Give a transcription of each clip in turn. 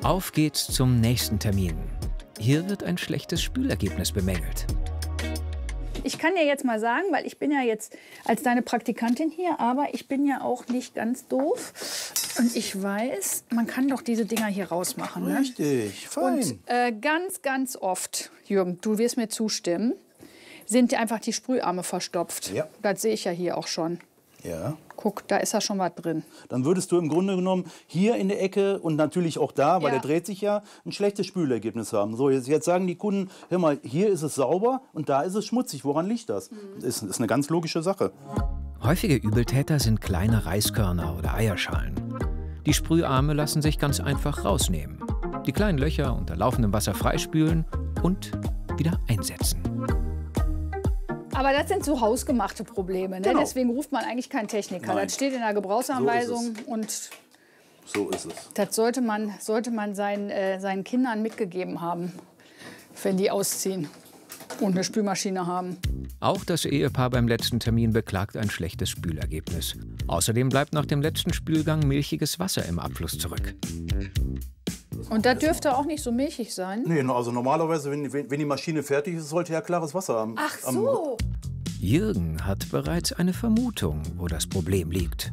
Auf geht's zum nächsten Termin. Hier wird ein schlechtes Spülergebnis bemängelt. Ich kann dir jetzt mal sagen, weil ich bin ja jetzt als deine Praktikantin hier, aber ich bin ja auch nicht ganz doof. Und ich weiß, man kann doch diese Dinger hier rausmachen. Ne? Richtig, fein. Und ganz, ganz oft, Jürgen, du wirst mir zustimmen, sind einfach die Sprüharme verstopft. Ja. Das sehe ich ja hier auch schon. Ja. Guck, da ist ja schon was drin. Dann würdest du im Grunde genommen hier in der Ecke und natürlich auch da, weil Ja. der dreht sich ja, ein schlechtes Spülergebnis haben. So, jetzt sagen die Kunden, hör mal, hier ist es sauber und da ist es schmutzig. Woran liegt das? Das ist eine ganz logische Sache. Häufige Übeltäter sind kleine Reiskörner oder Eierschalen. Die Sprüharme lassen sich ganz einfach rausnehmen. Die kleinen Löcher unter laufendem Wasser freispülen und wieder einsetzen. Aber das sind so hausgemachte Probleme. Ne? Genau. Deswegen ruft man eigentlich keinen Techniker. Nein. Das steht in der Gebrauchsanweisung. Und So ist es. das sollte man seinen Kindern mitgegeben haben, wenn die ausziehen und eine Spülmaschine haben. Auch das Ehepaar beim letzten Termin beklagt ein schlechtes Spülergebnis. Außerdem bleibt nach dem letzten Spülgang milchiges Wasser im Abfluss zurück. Und das dürfte auch nicht so milchig sein. Nee, also normalerweise, wenn die Maschine fertig ist, sollte ja klares Wasser haben. Ach so. Jürgen hat bereits eine Vermutung, wo das Problem liegt.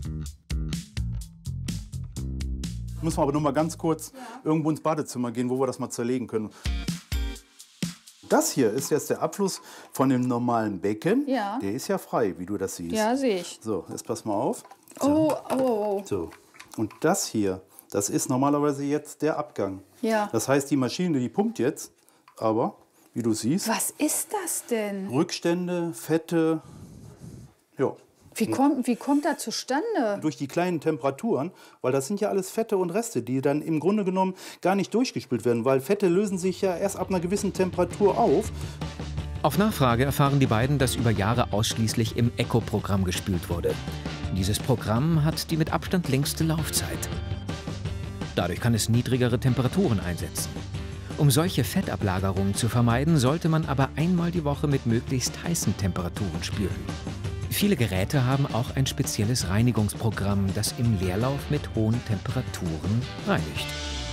Müssen wir aber noch mal ganz kurz irgendwo ins Badezimmer gehen, wo wir das mal zerlegen können. Das hier ist jetzt der Abfluss von dem normalen Becken. Ja. Der ist ja frei, wie du das siehst. Ja, sehe ich. So, jetzt pass mal auf. Oh, oh, oh. So. Und das hier, das ist normalerweise jetzt der Abgang. Ja. Das heißt, die Maschine, die pumpt jetzt, aber, wie du siehst, Was ist das denn? Rückstände, Fette, ja. Wie kommt das zustande? Durch die kleinen Temperaturen, weil das sind ja alles Fette und Reste, die dann im Grunde genommen gar nicht durchgespült werden, weil Fette lösen sich ja erst ab einer gewissen Temperatur auf. Auf Nachfrage erfahren die beiden, dass über Jahre ausschließlich im Eco-Programm gespült wurde. Dieses Programm hat die mit Abstand längste Laufzeit. Dadurch kann es niedrigere Temperaturen einsetzen. Um solche Fettablagerungen zu vermeiden, sollte man aber einmal die Woche mit möglichst heißen Temperaturen spülen. Viele Geräte haben auch ein spezielles Reinigungsprogramm, das im Leerlauf mit hohen Temperaturen reinigt.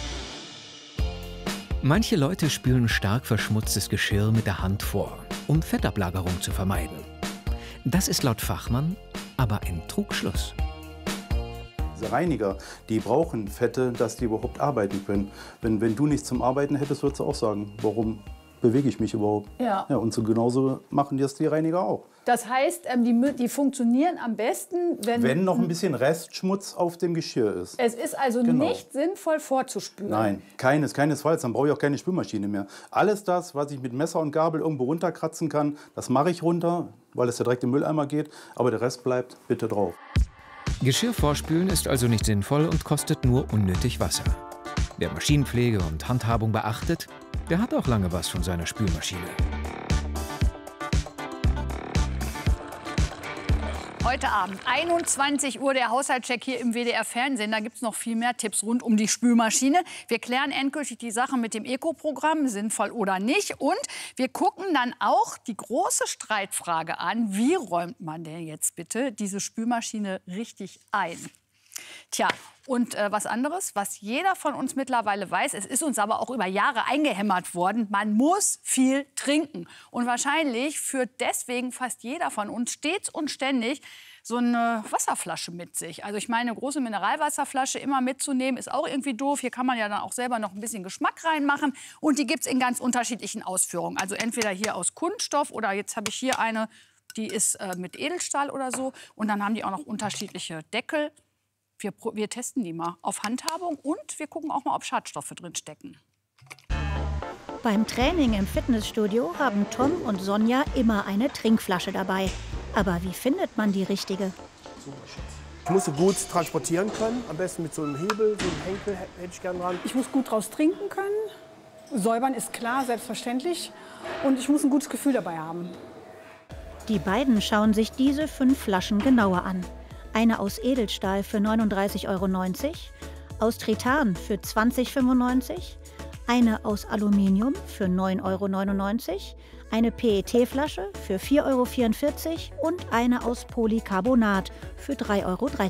Manche Leute spülen stark verschmutztes Geschirr mit der Hand vor, um Fettablagerung zu vermeiden. Das ist laut Fachmann aber ein Trugschluss. Diese Reiniger, die brauchen Fette, dass die überhaupt arbeiten können. Wenn du nichts zum Arbeiten hättest, würdest du auch sagen, warum bewege ich mich überhaupt? Ja. Und so genauso machen das die Reiniger auch. Das heißt, die funktionieren am besten, Wenn noch ein bisschen Restschmutz auf dem Geschirr ist. Es ist also Genau. nicht sinnvoll vorzuspülen. Nein, keinesfalls. Dann brauche ich auch keine Spülmaschine mehr. Alles das, was ich mit Messer und Gabel irgendwo runterkratzen kann, das mache ich runter, weil es ja direkt im Mülleimer geht. Aber der Rest bleibt bitte drauf. Geschirr vorspülen ist also nicht sinnvoll und kostet nur unnötig Wasser. Wer Maschinenpflege und Handhabung beachtet, der hat auch lange was von seiner Spülmaschine. Heute Abend, 21 Uhr, der Haushaltscheck hier im WDR-Fernsehen. Da gibt es noch viel mehr Tipps rund um die Spülmaschine. Wir klären endgültig die Sache mit dem Eco-Programm, sinnvoll oder nicht. Und wir gucken dann auch die große Streitfrage an, wie räumt man denn jetzt bitte diese Spülmaschine richtig ein? Tja, und was anderes, was jeder von uns mittlerweile weiß, es ist uns aber auch über Jahre eingehämmert worden, man muss viel trinken. Und wahrscheinlich führt deswegen fast jeder von uns stets und ständig so eine Wasserflasche mit sich. Also ich meine, eine große Mineralwasserflasche immer mitzunehmen, ist auch irgendwie doof. Hier kann man ja dann auch selber noch ein bisschen Geschmack reinmachen. Und die gibt es in ganz unterschiedlichen Ausführungen. Also entweder hier aus Kunststoff oder jetzt habe ich hier eine, die ist mit Edelstahl oder so. Und dann haben die auch noch unterschiedliche Deckel. Wir testen die mal auf Handhabung und wir gucken auch mal, ob Schadstoffe drin stecken. Beim Training im Fitnessstudio haben Tom und Sonja immer eine Trinkflasche dabei. Aber wie findet man die richtige? Ich muss sie gut transportieren können, am besten mit so einem Hebel, so einem Henkel hätte ich gern dran. Ich muss gut draus trinken können. Säubern ist klar, selbstverständlich. Und ich muss ein gutes Gefühl dabei haben. Die beiden schauen sich diese 5 Flaschen genauer an. Eine aus Edelstahl für 39,90 €, aus Tritan für 20,95 €, eine aus Aluminium für 9,99 €, eine PET-Flasche für 4,44 € und eine aus Polycarbonat für 3,13 €.